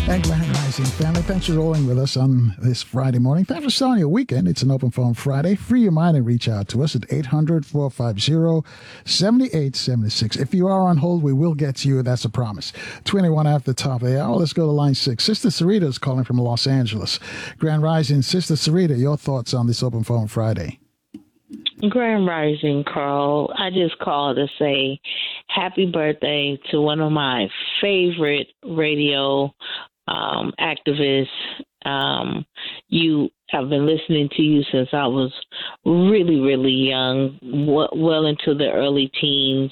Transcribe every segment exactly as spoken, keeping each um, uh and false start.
And Grand Rising family, thanks for rolling with us on this Friday morning. Thanks for starting your weekend. It's an open phone Friday. Free your mind and reach out to us at eight hundred, four five zero, seven eight seven six. If you are on hold, we will get to you. That's a promise. twenty-one after the top of the hour. Let's go to line six. Sister Sarita is calling from Los Angeles. Grand Rising, Sister Sarita, your thoughts on this open phone Friday? Grand Rising, Carl. I just called to say happy birthday to one of my favorite radio um, activists. Um, you I've been listening to you since I was really, really young, w- well into the early teens,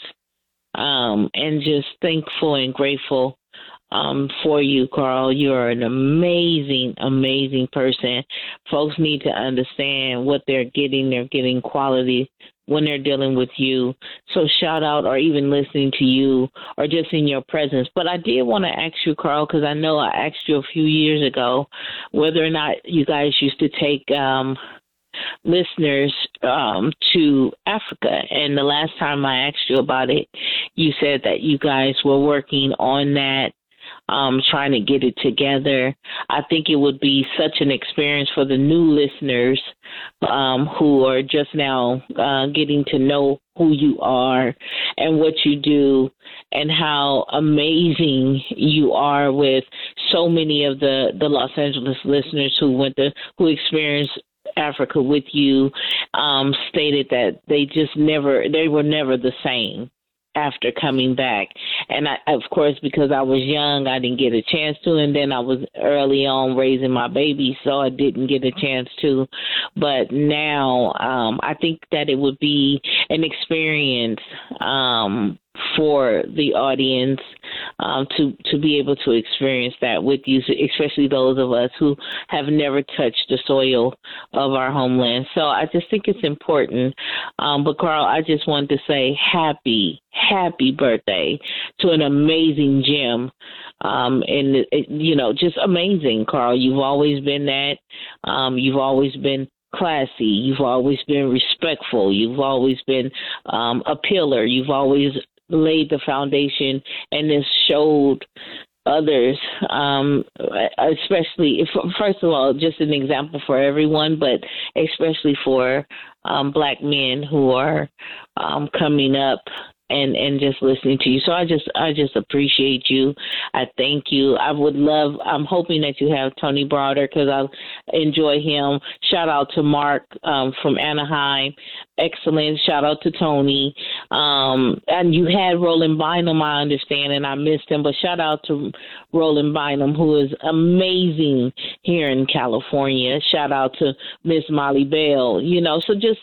um, and just thankful and grateful Um, for you, Carl. You're an amazing, amazing person. Folks need to understand what they're getting. They're getting quality when they're dealing with you. So shout out, or even listening to you, or just in your presence. But I did want to ask you, Carl, because I know I asked you a few years ago whether or not you guys used to take um, listeners um, to Africa. And the last time I asked you about it, you said that you guys were working on that. Um, trying to get it together. I think it would be such an experience for the new listeners um, who are just now uh, getting to know who you are and what you do and how amazing you are with so many of the, the Los Angeles listeners who went to, who experienced Africa with you, um, stated that they just never, they were never the same after coming back. And I, of course, because I was young, I didn't get a chance to, and then I was early on raising my baby, so I didn't get a chance to. But now um, I think that it would be an experience um, for the audience um, to, to be able to experience that with you, especially those of us who have never touched the soil of our homeland. So I just think it's important. Um, but, Carl, I just wanted to say happy, happy birthday to an amazing gem. Um, and, it, you know, just amazing, Carl. You've always been that. Um, you've always been classy. You've always been respectful. You've always been um, a pillar. You've always laid the foundation, and this showed others, um, especially, if, first of all, just an example for everyone, but especially for um, Black men who are um, coming up and, and just listening to you. So I just I just appreciate you. I thank you. I would love, I'm hoping that you have Tony Browder because I enjoy him. Shout out to Mark um, from Anaheim. Excellent. Shout out to Tony. Um, and you had Roland Bynum, I understand, and I missed him, but shout out to Roland Bynum, who is amazing here in California. Shout out to Miss Molly Bell. You know, so just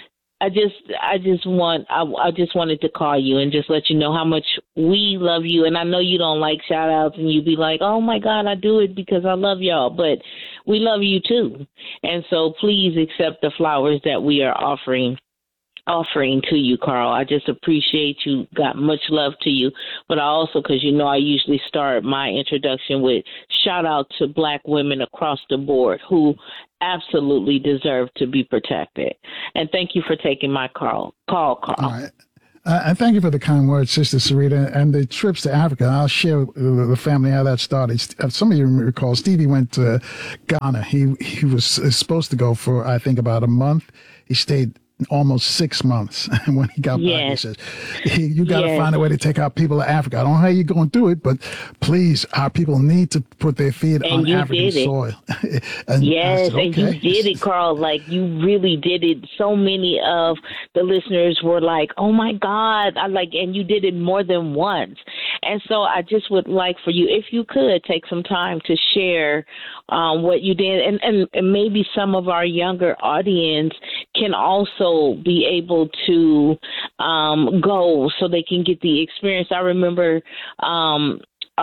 I just, I just want, I, I just wanted to call you and just let you know how much we love you. And I know you don't like shout outs and you be like, oh my God, I do it because I love y'all, but we love you too. And so please accept the flowers that we are offering offering to you, Carl. I just appreciate you. Got much love to you. But I also, because you know I usually start my introduction with shout out to Black women across the board who absolutely deserve to be protected. And thank you for taking my call, call, Carl. All right. Uh, and thank you for the kind words, Sister Sarita. And the trips to Africa, I'll share with the family how that started. Some of you recall Stevie went to Ghana. He, he was supposed to go for, I think, about a month. He stayed almost six months. And when he got yes. back, he says, hey, you got to yes. find a way to take our people to Africa. I don't know how you're going to do it, but please, our people need to put their feet and on African soil. and yes, said, okay. and you did it, Carl. Like, you really did it. So many of the listeners were like, oh, my God. I like, and you did it more than once. And so I just would like for you, if you could, take some time to share um, what you did. And, and, and maybe some of our younger audience can also be able to um, go so they can get the experience. I remember, um,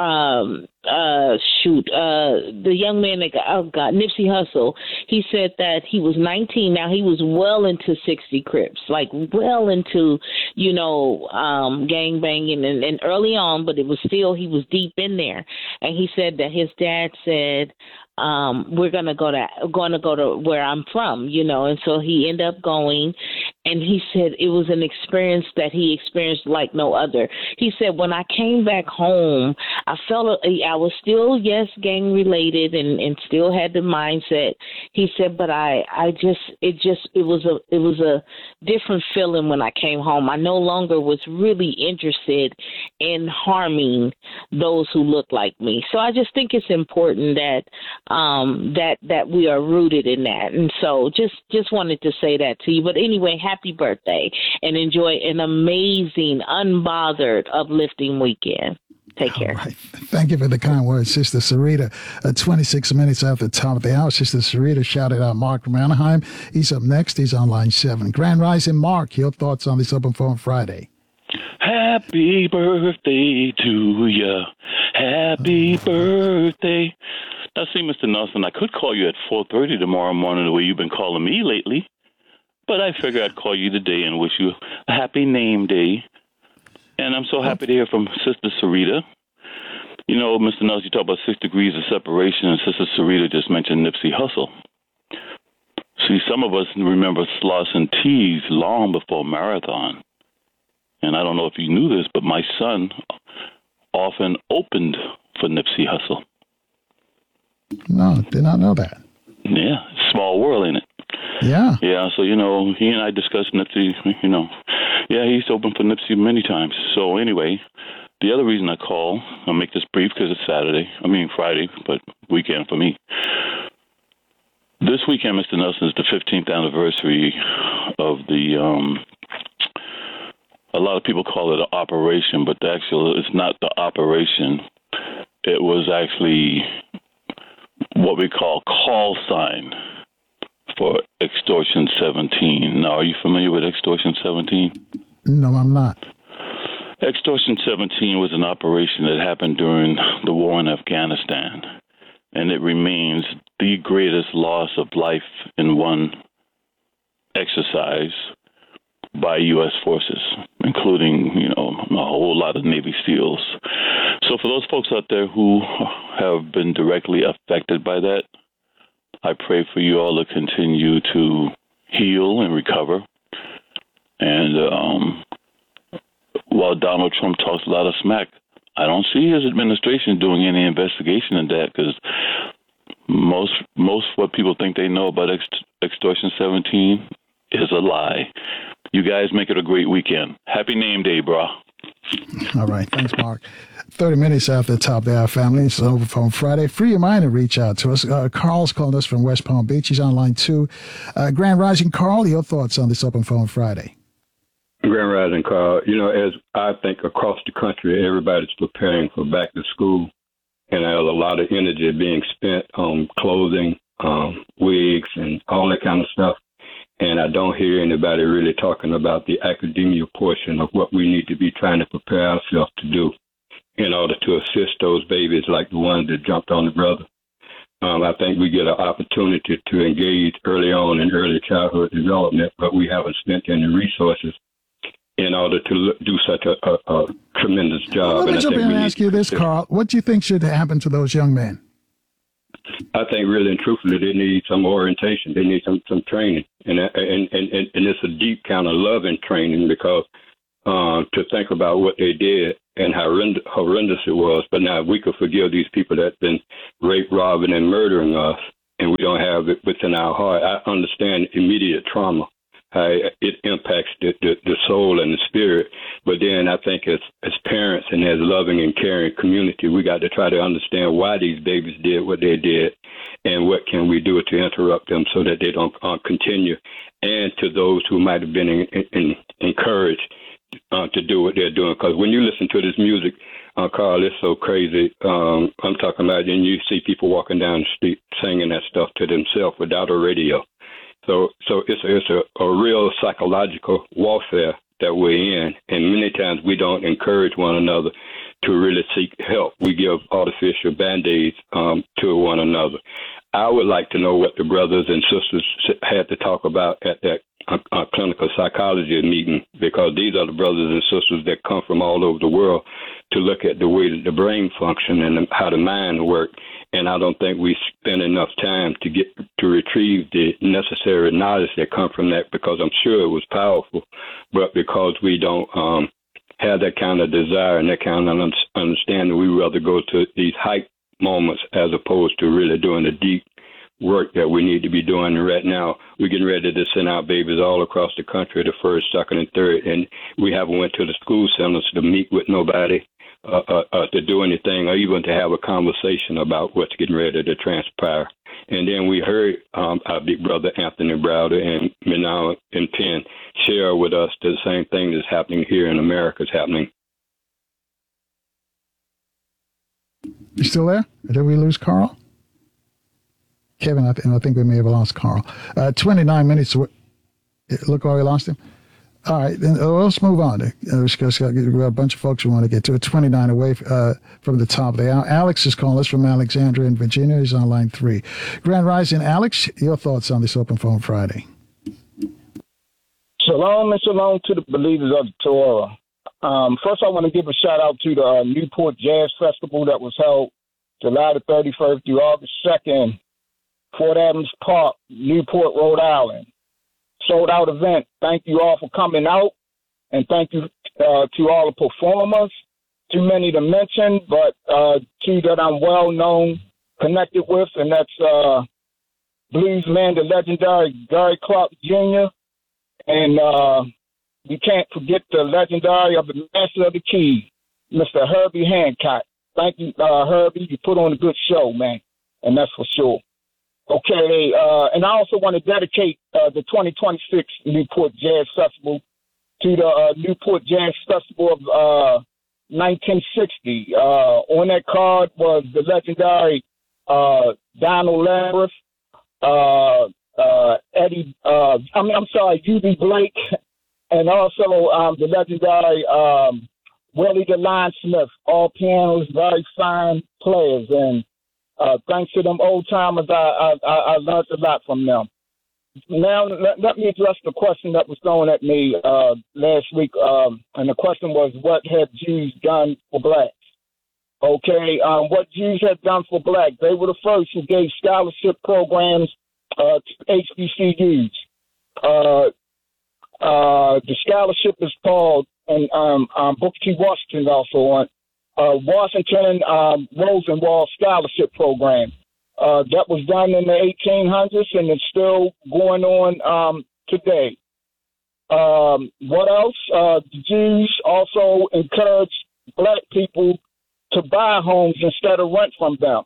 um, uh, shoot, uh, the young man that got, oh God, Nipsey Hussle, he said that he was nineteen. Now he was well into sixty Crips, like well into, you know, um, gang banging and, and early on, but it was still, he was deep in there. And he said that his dad said, Um, we're gonna go to going to go to where I'm from, you know, and so he ended up going, And he said it was an experience that he experienced like no other. He said, when I came back home, I felt I was still, yes, gang related and, and still had the mindset. He said, but I, I just, it just, it was a, it was a different feeling when I came home. I no longer was really interested in harming those who look like me. So I just think it's important that, um, that, that we are rooted in that. And so just, just wanted to say that to you. But anyway, happy birthday and enjoy an amazing, unbothered, uplifting weekend. Take care. All right. Thank you for the kind words, Sister Sarita. Uh, twenty-six minutes after the top of the hour, Sister Sarita shouted out Mark from Anaheim. He's up next. He's on line seven. Grand Rising, Mark, your thoughts on this Open Phone Friday? Happy birthday to ya. Happy oh, birthday. Now, see, Mister Nelson, I could call you at four thirty tomorrow morning the way you've been calling me lately. But I figured I'd call you today and wish you a happy name day. And I'm so happy to hear from Sister Sarita. You know, Mister Nelson, you talk about six degrees of separation, and Sister Sarita just mentioned Nipsey Hussle. See, some of us remember Slauson T's long before Marathon. And I don't know if you knew this, but my son often opened for Nipsey Hussle. No, did not know that. Yeah, small world, ain't it? Yeah. Yeah, so, you know, he and I discussed Nipsey, you know. Yeah, he's opened for Nipsey many times. So anyway, the other reason I call, I'll make this brief because it's Saturday, I mean Friday, but weekend for me. This weekend, Mister Nelson, is the fifteenth anniversary of the, um, a lot of people call it an operation, but the actual, it's not the operation. It was actually what we call call sign for Extortion seventeen. Now, are you familiar with Extortion seventeen? No, I'm not. Extortion seventeen was an operation that happened during the war in Afghanistan, and it remains the greatest loss of life in one exercise by U S forces, including, you know, a whole lot of Navy SEALs. So for those folks out there who have been directly affected by that, I pray for you all to continue to heal and recover. And um, while Donald Trump talks a lot of smack, I don't see his administration doing any investigation in that, because most most what people think they know about ext- Extortion seventeen is a lie. You guys make it a great weekend. Happy name day, bro. All right. Thanks, Mark. thirty minutes after the top of the hour, family. It's Open Phone Friday. Free your mind to reach out to us. Uh, Carl's calling us from West Palm Beach. He's on line two. Uh, Grand Rising, Carl, your thoughts on this Open Phone Friday? Grand Rising, Carl. You know, as I think across the country, everybody's preparing for back to school, and there's a lot of energy being spent on clothing, um, wigs, and all that kind of stuff. And I don't hear anybody really talking about the academia portion of what we need to be trying to prepare ourselves to do in order to assist those babies like the ones that jumped on the brother. Um, I think we get an opportunity to engage early on in early childhood development, but we haven't spent any resources in order to look, do such a, a, a tremendous job. Well, let me and jump in and ask you this, Carl. What do you think should happen to those young men? I think really and truthfully, they need some orientation. They need some, some training. And, and, and, and it's a deep kind of loving training, because uh, to think about what they did and how horrendous, horrendous it was. But now we could forgive these people that have been raped, robbing, and murdering us, and we don't have it within our heart. I understand immediate trauma, how it impacts the, the, the soul and the spirit. But then I think as, as parents and as loving and caring community, we got to try to understand why these babies did what they did and what can we do to interrupt them so that they don't uh, continue. And to those who might have been in, in, encouraged uh, to do what they're doing. Because when you listen to this music, uh, Carl, it's so crazy. Um, I'm talking about, and you see people walking down the street singing that stuff to themselves without a radio. So so it's a, it's a, a real psychological warfare that we're in, and many times we don't encourage one another to really seek help. We give artificial Band-Aids um, to one another. I would like to know what the brothers and sisters had to talk about at that uh, uh, clinical psychology meeting, because these are the brothers and sisters that come from all over the world to look at the way that the brain function and how the mind works And I don't think we spend enough time to get to retrieve the necessary knowledge that come from that, because I'm sure it was powerful, but because we don't um, have that kind of desire and that kind of understanding, we rather go to these hype moments as opposed to really doing the deep work that we need to be doing. And right now, we're getting ready to send our babies all across the country, the first, second, and third, and we haven't went to the school centers to meet with nobody, uh, uh, uh, to do anything, or even to have a conversation about what's getting ready to transpire. And then we heard um, our big brother Anthony Browder and Menaw and Penn share with us the same thing that's happening here in America is happening. You still there? Or did we lose Carl? Kevin, I, th- I think we may have lost Carl. Uh, twenty-nine minutes. Look where we lost him. All right, then uh, let's move on. Uh, we've got a bunch of folks we want to get to. twenty-nine away uh, from the top of the hour. Alex is calling us from Alexandria in Virginia. He's on line three. Grand Rising, Alex, your thoughts on this Open Phone Friday? Shalom and shalom to the believers of the Torah. Um, first, I want to give a shout out to the uh, Newport Jazz Festival that was held July the thirty-first through August second, Fort Adams Park, Newport, Rhode Island. Sold out event. Thank you all for coming out, and thank you uh, to all the performers. Too many to mention, but uh, two that I'm well known, connected with, and that's uh, blues man, the legendary Gary Clark Junior And uh, we can't forget the legendary of the master of the keys, Mister Herbie Hancock. Thank you, uh, Herbie. You put on a good show, man, and that's for sure. Okay, uh, and I also want to dedicate uh, the twenty twenty-six Newport Jazz Festival to the uh, Newport Jazz Festival of uh, nineteen sixty. Uh, on that card was the legendary uh, Donald Landreth, uh, uh, Eddie, uh, I mean, I'm sorry, U B Blake, and also um, the legendary um, Willie the Lion Smith, all pianos, very fine players. And uh, thanks to them old timers, I, I, I learned a lot from them. Now, let, let me address the question that was thrown at me uh, last week. Um, and the question was, what have Jews done for blacks? Okay, um, what Jews have done for blacks? They were the first who gave scholarship programs uh, to H B C Us. Uh, uh, the scholarship is called, and um, um, Booker T. Washington also on, uh, Washington um, Rosenwald Scholarship Program. Uh, that was done in the eighteen hundreds, and it's still going on um, today. Um, what else? Uh, the Jews also encouraged black people to buy homes instead of rent from them.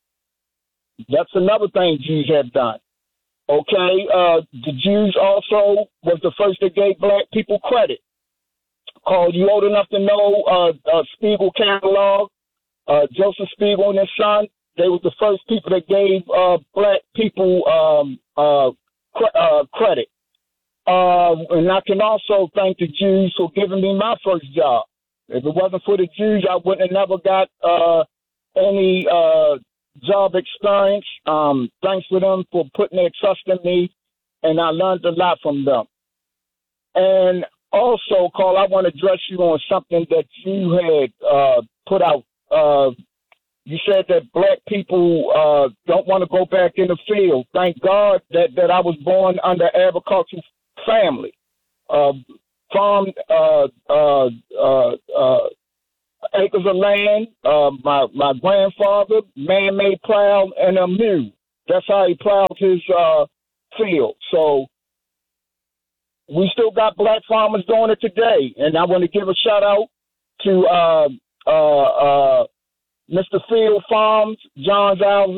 That's another thing Jews have done. Okay, uh, the Jews also was the first that gave black people credit. Called, you old enough to know uh, uh, Spiegel catalog, uh, Joseph Spiegel and his son. They were the first people that gave uh, black people um, uh, cre- uh, credit. Uh, and I can also thank the Jews for giving me my first job. If it wasn't for the Jews, I wouldn't have never got uh, any uh, job experience. Um, thanks to them for putting their trust in me, and I learned a lot from them. And also, Carl, I want to address you on something that you had uh, put out. Uh, you said that black people uh, don't want to go back in the field. Thank God that, that I was born under agricultural family. Uh, farmed uh, uh, uh, uh, acres of land. Uh, my, my grandfather, man-made plow and a mule. That's how he plowed his uh, field. So we still got black farmers doing it today. And I want to give a shout out to uh, uh, uh, Mister Field Farms, John's Hours